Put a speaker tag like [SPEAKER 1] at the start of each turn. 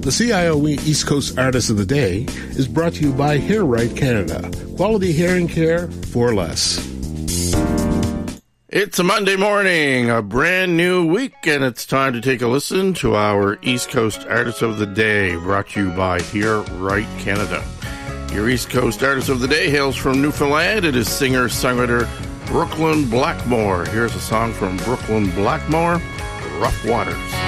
[SPEAKER 1] The CIOE East Coast Artist of the Day is brought to you by Hair Right Canada. Quality hearing care for less.
[SPEAKER 2] It's a Monday morning, a brand new week, and it's time to take a listen to our East Coast Artist of the Day, brought to you by Hair Right Canada. Your East Coast Artist of the Day hails from Newfoundland. It is singer-songwriter Brooklyn Blackmore. Here's a song from Brooklyn Blackmore, Rough Waters.